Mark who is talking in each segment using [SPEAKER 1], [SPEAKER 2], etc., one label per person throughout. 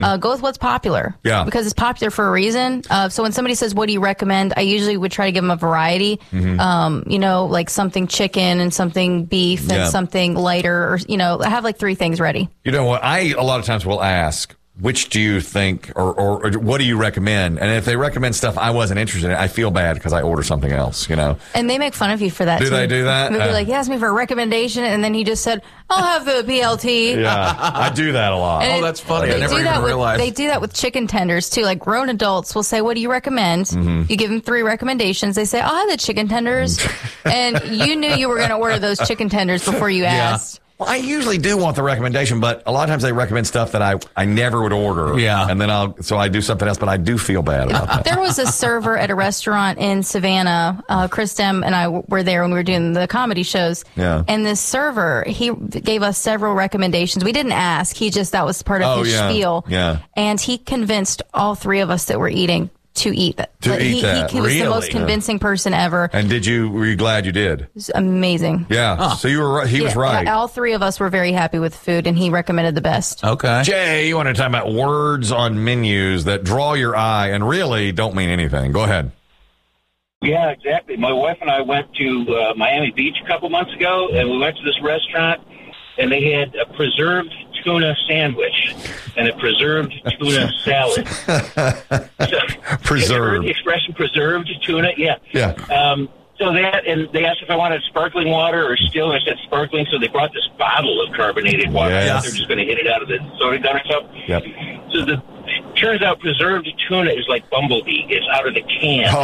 [SPEAKER 1] Go with what's popular.
[SPEAKER 2] Yeah.
[SPEAKER 1] Because it's popular for a reason. So when somebody says, what do you recommend? I usually would try to give them a variety. Like something chicken and something beef and something lighter, or, I have like 3 things ready.
[SPEAKER 2] You know what? I a lot of times will ask, which do you think, or what do you recommend? And if they recommend stuff I wasn't interested in, I feel bad because I order something else,
[SPEAKER 1] And they make fun of you for that,
[SPEAKER 2] Do they do that?
[SPEAKER 1] They'll be like, he asked me for a recommendation, and then he just said, I'll have the BLT.
[SPEAKER 2] Yeah, I do that a lot.
[SPEAKER 1] And
[SPEAKER 3] that's funny. I never even realized.
[SPEAKER 1] They do that with chicken tenders, too. Like, grown adults will say, what do you recommend? You give them 3 recommendations. They say, I'll have the chicken tenders. And you knew you were going to order those chicken tenders before you asked.
[SPEAKER 2] Well, I usually do want the recommendation, but a lot of times they recommend stuff that I never would order.
[SPEAKER 3] Yeah.
[SPEAKER 2] And then I do something else, but I do feel bad about that.
[SPEAKER 1] There was a server at a restaurant in Savannah. Chris Dem and I were there when we were doing the comedy shows.
[SPEAKER 2] Yeah.
[SPEAKER 1] And this server, he gave us several recommendations. We didn't ask. That was part of his spiel.
[SPEAKER 2] Yeah.
[SPEAKER 1] And he convinced all 3 of us that were eating to eat that. He was the most convincing person ever.
[SPEAKER 2] And were you glad you did?
[SPEAKER 1] It was amazing.
[SPEAKER 2] Yeah. So you were right. He was right.
[SPEAKER 1] All 3 of us were very happy with food, and he recommended the best.
[SPEAKER 3] Okay.
[SPEAKER 2] Jay, you want to talk about words on menus that draw your eye and really don't mean anything. Go ahead.
[SPEAKER 4] Yeah, exactly. My wife and I went to Miami Beach a couple months ago, and we went to this restaurant, and they had a preserved tuna sandwich and a preserved tuna salad.
[SPEAKER 2] Preserved.
[SPEAKER 4] Have you heard the expression preserved tuna? Yeah.
[SPEAKER 2] Yeah.
[SPEAKER 4] So and they asked if I wanted sparkling water or still, and I said sparkling, so they brought this bottle of carbonated water.
[SPEAKER 2] Yes.
[SPEAKER 4] I thought they were just going to hit it out of the soda gun or something.
[SPEAKER 2] Yep.
[SPEAKER 4] So turns out preserved tuna is like Bumblebee. It's out of the can.
[SPEAKER 2] Oh,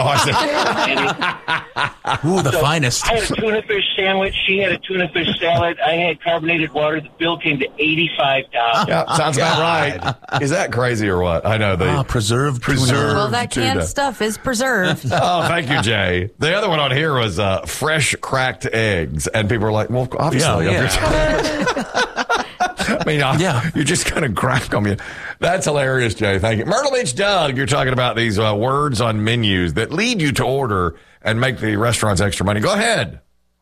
[SPEAKER 2] I see.
[SPEAKER 3] Ooh, the finest.
[SPEAKER 4] I had a tuna fish sandwich. She had a tuna fish salad. I had carbonated water. The bill came to $85.
[SPEAKER 2] Yeah, sounds about right. Is that crazy or what? I know.
[SPEAKER 3] Preserved.
[SPEAKER 1] Well, that canned
[SPEAKER 2] tuna.
[SPEAKER 1] stuff is preserved.
[SPEAKER 2] Oh, thank you, Jay. The other one on here was fresh cracked eggs. And people were like, well, obviously. I mean, you're just going to crack them. That's hilarious, Jay. Thank you. Myrtle Beach Doug, you're talking about these words on menus that lead you to order and make the restaurants extra money. Go ahead.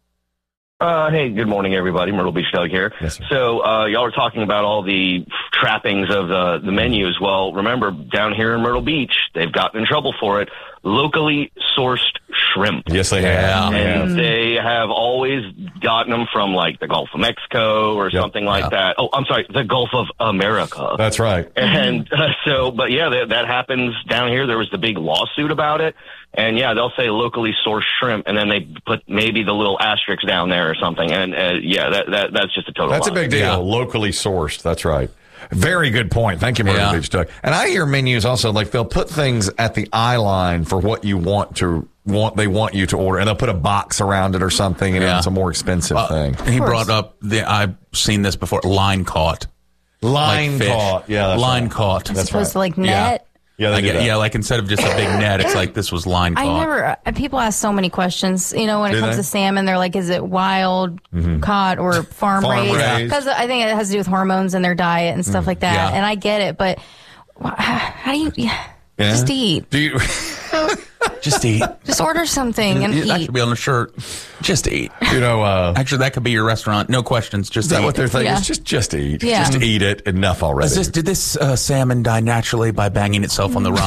[SPEAKER 5] Hey, good morning, everybody. Myrtle Beach Doug here.
[SPEAKER 2] Yes, sir.
[SPEAKER 5] So y'all are talking about all the trappings of the menus. Well, remember, down here in Myrtle Beach, they've gotten in trouble for it. Locally sourced shrimp.
[SPEAKER 2] Yes, they have.
[SPEAKER 5] And they have always gotten them from, like, the Gulf of Mexico or something like that. Oh, I'm sorry, the Gulf of America.
[SPEAKER 2] That's right.
[SPEAKER 5] And but that happens down here. There was the big lawsuit about it. And, they'll say locally sourced shrimp, and then they put maybe the little asterisk down there or something. And, that's just a total
[SPEAKER 2] That's
[SPEAKER 5] lie.
[SPEAKER 2] a big deal.
[SPEAKER 3] Yeah.
[SPEAKER 2] Locally sourced. That's right. Very good point. Thank you, Myrtle Beach Doug. And I hear menus also, like, they'll put things at the eye line for what you they want you to order, and they'll put a box around it or something, and it's a more expensive thing.
[SPEAKER 3] He brought up I've seen this before. Line caught.
[SPEAKER 2] Line
[SPEAKER 3] like
[SPEAKER 2] caught. Yeah, that's
[SPEAKER 3] line
[SPEAKER 2] right.
[SPEAKER 3] caught.
[SPEAKER 1] As opposed to like net.
[SPEAKER 2] Yeah, they do that.
[SPEAKER 3] like instead of just a big net, it's like this was line caught.
[SPEAKER 1] People ask so many questions, when it comes to salmon, they're like, is it wild caught or farm raised? Because I think it has to do with hormones in their diet and stuff like that.
[SPEAKER 3] Yeah.
[SPEAKER 1] And I get it, but how do you, just eat.
[SPEAKER 2] Do you?
[SPEAKER 3] Just eat.
[SPEAKER 1] Just order something and
[SPEAKER 3] That
[SPEAKER 1] eat.
[SPEAKER 3] should be on the shirt. Just eat.
[SPEAKER 2] Actually,
[SPEAKER 3] that could be your restaurant. No questions. Just
[SPEAKER 2] is that
[SPEAKER 3] eat.
[SPEAKER 2] what they're thinking?
[SPEAKER 1] Yeah.
[SPEAKER 2] It's just eat.
[SPEAKER 1] Yeah.
[SPEAKER 2] Just eat it. Enough already.
[SPEAKER 3] Did this salmon die naturally by banging itself on the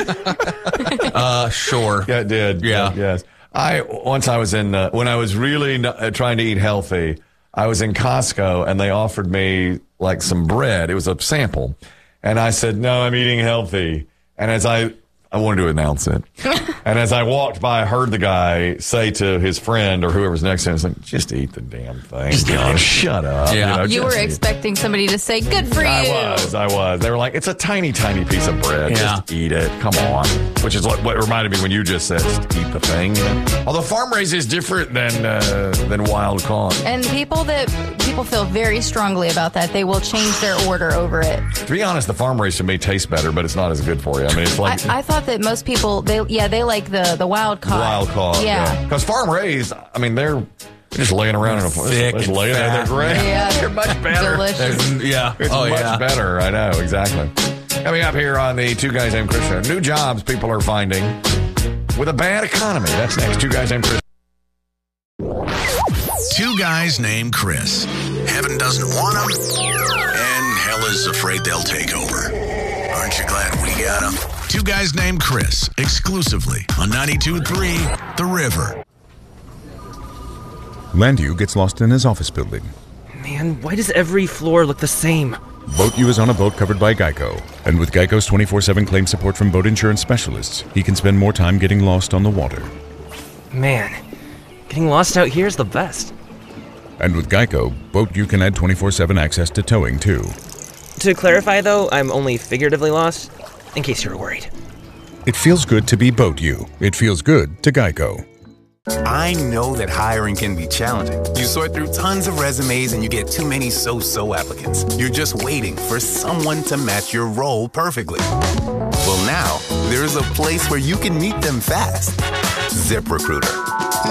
[SPEAKER 3] rocks? Sure.
[SPEAKER 2] Yeah, it did.
[SPEAKER 3] Yeah.
[SPEAKER 2] Yes. Once I was in when I was really trying to eat healthy, I was in Costco and they offered me like some bread. It was a sample, and I said, "No, I'm eating healthy." And as I wanted to announce it. And as I walked by, I heard the guy say to his friend or whoever's next to him, like, just eat the damn thing. Shut up.
[SPEAKER 3] Yeah.
[SPEAKER 1] You were expecting somebody to say, good for you.
[SPEAKER 2] I was. They were like, it's a tiny, tiny piece of bread.
[SPEAKER 3] Yeah.
[SPEAKER 2] Just eat it. Come on. Which is what reminded me when you just said, just eat the thing. Although farm raised is different than wild caught.
[SPEAKER 1] And people feel very strongly about that. They will change their order over it.
[SPEAKER 2] To be honest, the farm raised to me tastes better, but it's not as good for you. I mean, it's like...
[SPEAKER 1] I thought that most people, they like the wild caught.
[SPEAKER 2] Wild caught, yeah. Because farm raised, I mean, they're just laying around in a
[SPEAKER 3] thick
[SPEAKER 2] just laying there. They're great.
[SPEAKER 1] Yeah.
[SPEAKER 2] They're much better.
[SPEAKER 1] Delicious.
[SPEAKER 2] It's much better. I know, exactly. Coming up here on the Two Guys Named Chris show, new jobs people are finding with a bad economy. That's next. Two Guys Named Chris.
[SPEAKER 6] Two Guys Named Chris. Heaven doesn't want them, and hell is afraid they'll take over. Adam.
[SPEAKER 7] Two guys named Chris, exclusively on 92.3 The River.
[SPEAKER 8] Landu gets lost in his office building.
[SPEAKER 9] Man, why does every floor look the same?
[SPEAKER 8] Boat U is on a boat covered by Geico. And with Geico's 24/7 claim support from boat insurance specialists, he can spend more time getting lost on the water.
[SPEAKER 9] Man, getting lost out here is the best.
[SPEAKER 8] And with Geico, Boat U can add 24/7 access to towing, too.
[SPEAKER 9] To clarify, though, I'm only figuratively lost, in case you were worried.
[SPEAKER 8] It feels good to be Boat U. It feels good to Geico.
[SPEAKER 6] I know that hiring can be challenging. You sort through tons of resumes and you get too many so-so applicants. You're just waiting for someone to match your role perfectly. Well, now, there's a place where you can meet them fast. ZipRecruiter.